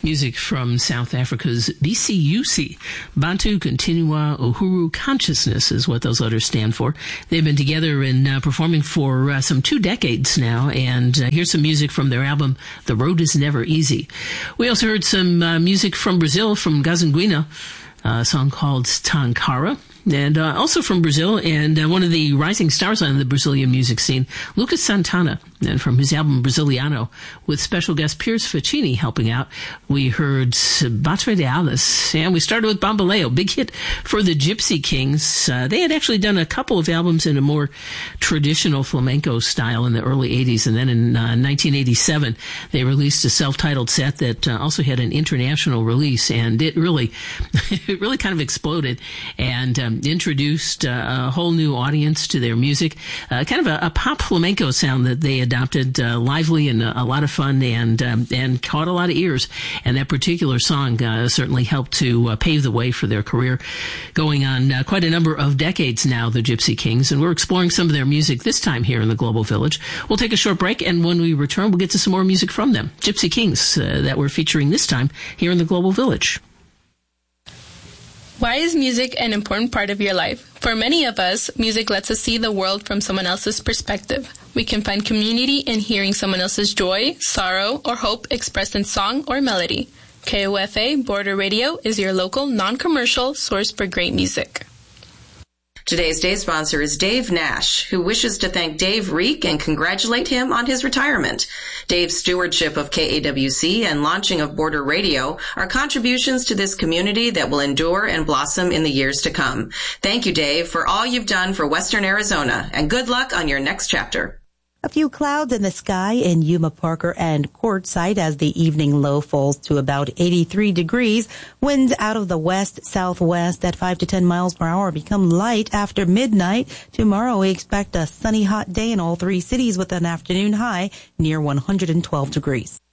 Music from South Africa's BCUC. Bantu Continua Uhuru Consciousness is what those letters stand for. They've been together and performing for some 2 decades now, and here's some music from their album, The Road Is Never Easy. We also heard some music from Brazil, from Gazinguina, a song called Tankara. And also from Brazil, and one of the rising stars on the Brazilian music scene, Lucas Santana, and from his album Brasiliano, with special guest Piers Faccini helping out, we heard Batre de Alas, and we started with Bamboleo, big hit for the Gypsy Kings. They had actually done a couple of albums in a more traditional flamenco style in the early 80s, and then in 1987, they released a self-titled set that also had an international release, and it really kind of exploded, and introduced a whole new audience to their music, kind of a pop flamenco sound that they adopted, lively and a lot of fun, and caught a lot of ears. And that particular song certainly helped to pave the way for their career, going on quite a number of decades now, the Gypsy Kings. And we're exploring some of their music this time here in the Global Village. We'll take a short break, and when we return, we'll get to some more music from them, Gypsy Kings, that we're featuring this time here in the Global Village. Why is music an important part of your life? For many of us, music lets us see the world from someone else's perspective. We can find community in hearing someone else's joy, sorrow, or hope expressed in song or melody. KOFA Border Radio is your local, non-commercial source for great music. Today's day sponsor is Dave Nash, who wishes to thank Dave Reek and congratulate him on his retirement. Dave's stewardship of KAWC and launching of Border Radio are contributions to this community that will endure and blossom in the years to come. Thank you, Dave, for all you've done for Western Arizona, and good luck on your next chapter. A few clouds in the sky in Yuma, Parker, and Quartzsite as the evening low falls to about 83 degrees. Winds out of the west-southwest at 5 to 10 miles per hour become light after midnight. Tomorrow we expect a sunny, hot day in all 3 cities with an afternoon high near 112 degrees.